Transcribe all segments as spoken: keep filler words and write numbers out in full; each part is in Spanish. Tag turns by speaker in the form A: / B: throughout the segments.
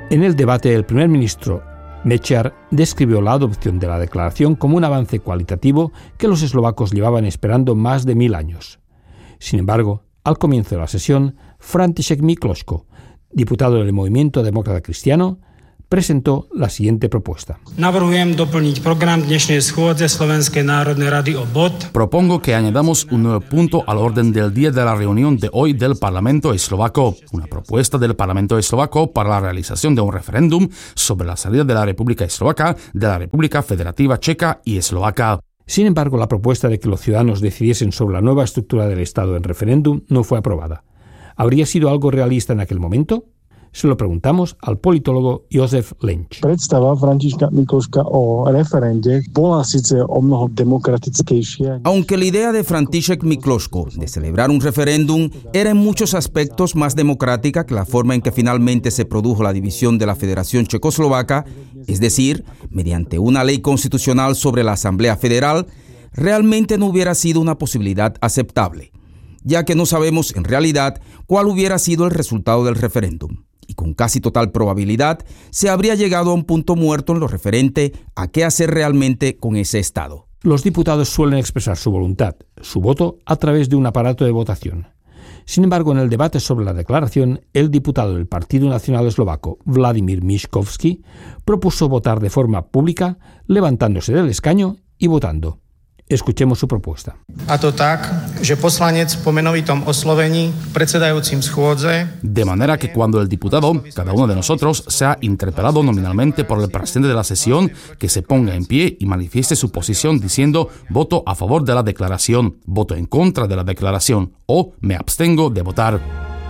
A: En el debate, el primer ministro Mečiar describió la adopción de la declaración como un avance cualitativo que los eslovacos llevaban esperando más de mil años. Sin embargo, al comienzo de la sesión, František Mikloško, diputado del Movimiento Demócrata Cristiano, presentó la siguiente propuesta.
B: Navrhujem doplniť program dnešnej schôdze Slovenskej národnej rady o bod.
C: Propongo que añadamos un nuevo punto al orden del día de la reunión de hoy del Parlamento eslovaco, una propuesta del Parlamento eslovaco para la realización de un referéndum sobre la salida de la República Eslovaca de la República Federativa Checa y Eslovaca.
A: Sin embargo, la propuesta de que los ciudadanos decidiesen sobre la nueva estructura del Estado en referéndum no fue aprobada. ¿Habría sido algo realista en aquel momento? Se lo preguntamos al politólogo Jozef Lenč.
D: Predstava Františka Mikloška o referende bola síce o mnoho demokratickejšia.
E: Aunque la idea de František Mikloško de celebrar un referéndum era en muchos aspectos más democrática que la forma en que finalmente se produjo la división de la Federación Checoslovaca, es decir, mediante una ley constitucional sobre la Asamblea Federal, realmente no hubiera sido una posibilidad aceptable, ya que no sabemos en realidad cuál hubiera sido el resultado del referéndum. Y con casi total probabilidad se habría llegado a un punto muerto en lo referente a qué hacer realmente con ese Estado.
A: Los diputados suelen expresar su voluntad, su voto, a través de un aparato de votación. Sin embargo, en el debate sobre la declaración, el diputado del Partido Nacional Eslovaco, Vladimír Miškovský, propuso votar de forma pública, levantándose del escaño y votando. Escuchemos su propuesta.
B: A to tak, že poslanec po menovitom oslovení predsedajúcim schôdze.
C: De manera que cuando el diputado, cada uno de nosotros, sea interpelado nominalmente por el presidente de la sesión, que se ponga en pie y manifieste su posición diciendo voto a favor de la declaración, voto en contra de la declaración o me abstengo de votar.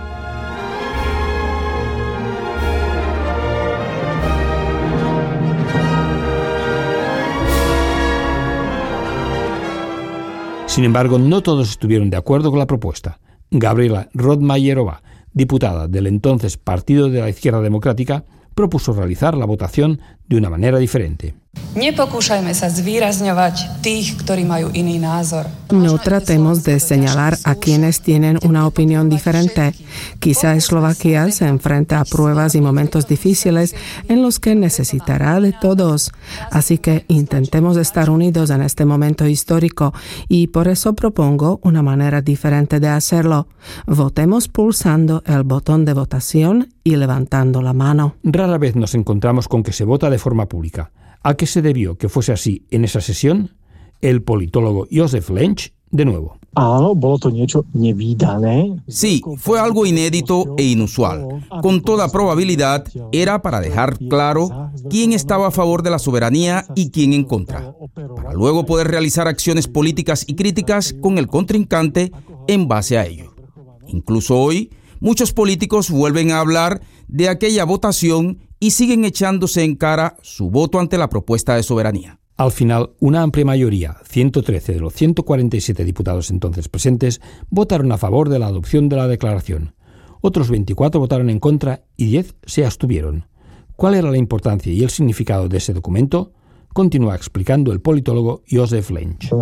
A: Sin embargo, no todos estuvieron de acuerdo con la propuesta. Gabriela Rodmajerová, diputada del entonces Partido de la Izquierda Democrática, propuso realizar la votación de una manera diferente.
F: Nepokúšajme sa zvýrazňovať tých, ktorí majú iný názor.
G: No tratemos de señalar a quienes tienen una opinión diferente. Quizá Eslovaquia se enfrenta a pruebas y momentos difíciles en los que necesitará de todos. Así que intentemos estar unidos en este momento histórico y por eso propongo una manera diferente de hacerlo. Votemos pulsando el botón de votación y levantando la mano.
A: Rara vez nos encontramos con que se vota de forma pública. ¿A qué se debió que fuese así en esa sesión? El politólogo Jozef Lenč, de nuevo.
D: Áno, bolo to niečo nevídané.
E: Sí, fue algo inédito e inusual. Con toda probabilidad, era para dejar claro quién estaba a favor de la soberanía y quién en contra, para luego poder realizar acciones políticas y críticas con el contrincante en base a ello. Incluso hoy, muchos políticos vuelven a hablar de aquella votación y siguen echándose en cara su voto ante la propuesta de soberanía.
A: Al final, una amplia mayoría, ciento trece de los ciento cuarenta y siete diputados entonces presentes, votaron a favor de la adopción de la declaración. Otros veinticuatro votaron en contra y diez se abstuvieron. ¿Cuál era la importancia y el significado de ese documento? Continúa explicando el politólogo Jozef Lenč.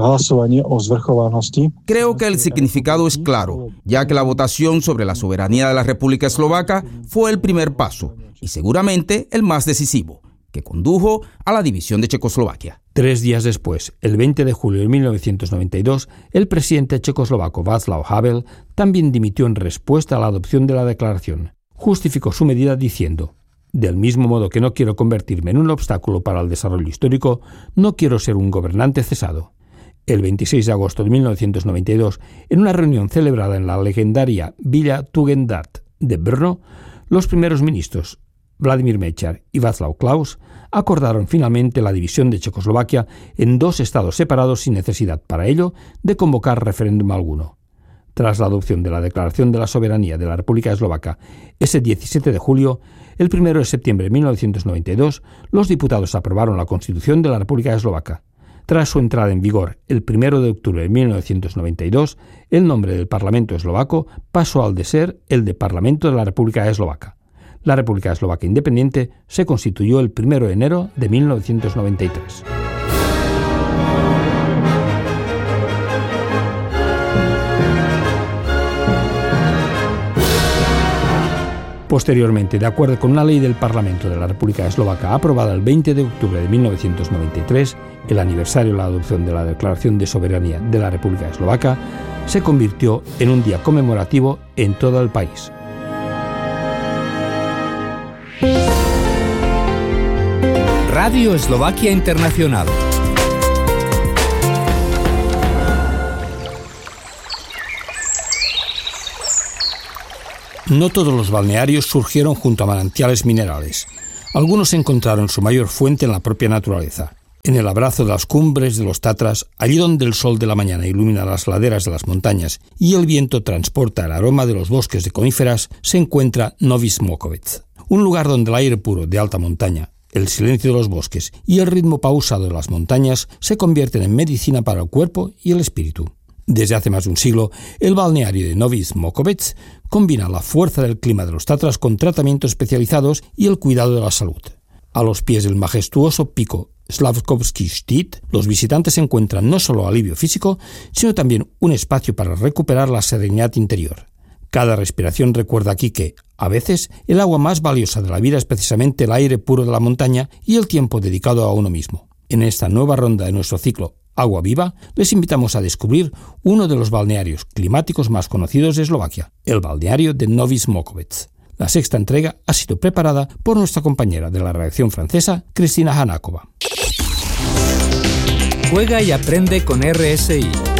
E: Creo que el significado es claro, ya que la votación sobre la soberanía de la República Eslovaca fue el primer paso y seguramente el más decisivo, que condujo a la división de Checoslovaquia.
A: Tres días después, el veinte de julio de mil novecientos noventa y dos, el presidente checoslovaco Václav Havel también dimitió en respuesta a la adopción de la declaración. Justificó su medida diciendo: del mismo modo que no quiero convertirme en un obstáculo para el desarrollo histórico, no quiero ser un gobernante cesado. El veintiséis de agosto de mil novecientos noventa y dos, en una reunión celebrada en la legendaria Villa Tugendhat de Brno, los primeros ministros Vladimír Mečiar y Václav Klaus acordaron finalmente la división de Checoslovaquia en dos estados separados sin necesidad, para ello, de convocar referéndum alguno. Tras la adopción de la Declaración de la Soberanía de la República Eslovaca ese diecisiete de julio, el primero de septiembre de mil novecientos noventa y dos, los diputados aprobaron la Constitución de la República Eslovaca. Tras su entrada en vigor el primero de octubre de mil novecientos noventa y dos, el nombre del Parlamento eslovaco pasó al de ser el de Parlamento de la República Eslovaca. La República Eslovaca Independiente se constituyó el primero de enero de mil novecientos noventa y tres. Posteriormente, de acuerdo con una ley del Parlamento de la República Eslovaca aprobada el veinte de octubre de mil novecientos noventa y tres, el aniversario de la adopción de la Declaración de Soberanía de la República Eslovaca se convirtió en un día conmemorativo en todo el país.
H: Radio Eslovaquia Internacional.
A: No todos los balnearios surgieron junto a manantiales minerales. Algunos encontraron su mayor fuente en la propia naturaleza, en el abrazo de las cumbres de los Tatras, allí donde el sol de la mañana ilumina las laderas de las montañas y el viento transporta el aroma de los bosques de coníferas, se encuentra Novi Smokovec, un lugar donde el aire puro de alta montaña, el silencio de los bosques y el ritmo pausado de las montañas se convierten en medicina para el cuerpo y el espíritu. Desde hace más de un siglo, el balneario de Novi Smokovec combina la fuerza del clima de los Tatras con tratamientos especializados y el cuidado de la salud. A los pies del majestuoso pico Slavkovsky Štit, los visitantes encuentran no solo alivio físico, sino también un espacio para recuperar la serenidad interior. Cada respiración recuerda aquí que, a veces, el agua más valiosa de la vida es precisamente el aire puro de la montaña y el tiempo dedicado a uno mismo. En esta nueva ronda de nuestro ciclo Agua Viva, les invitamos a descubrir uno de los balnearios climáticos más conocidos de Eslovaquia, el balneario de Novi Smokovec. La sexta entrega ha sido preparada por nuestra compañera de la redacción francesa, Cristina Hanáková.
H: Juega y aprende con R S I.